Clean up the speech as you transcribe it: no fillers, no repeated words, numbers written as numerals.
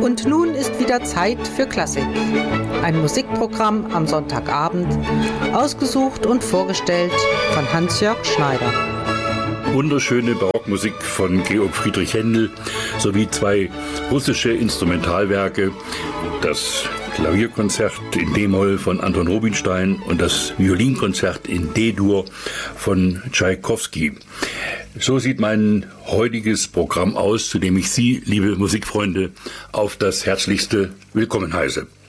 Und nun ist wieder Zeit für Klassik. Ein Musikprogramm am Sonntagabend, ausgesucht und vorgestellt von Hans-Jörg Schneider. Wunderschöne Barockmusik von Georg Friedrich Händel sowie zwei russische Instrumentalwerke, das Klavierkonzert in D-Moll von Anton Rubinstein und das Violinkonzert in D-Dur von Tschaikowski. So sieht mein heutiges Programm aus, zu dem ich Sie, liebe Musikfreunde, auf das Herzlichste willkommen heiße.